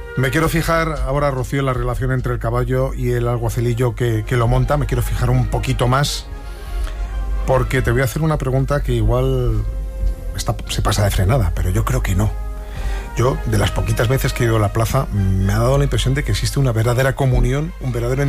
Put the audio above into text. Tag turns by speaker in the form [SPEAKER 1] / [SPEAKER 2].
[SPEAKER 1] Me quiero fijar ahora, Rocío, en la relación entre el caballo y el alguacilillo que lo monta. Me quiero fijar un poquito más, porque te voy a hacer una pregunta que igual se pasa de frenada, pero yo creo que no. Yo, de las poquitas veces que he ido a la plaza, me ha dado la impresión de que existe una verdadera comunión, un verdadero